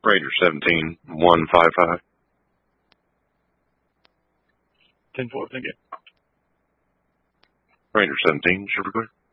Ranger 17-155. 10-4, thank you. Ranger 17, should be clear.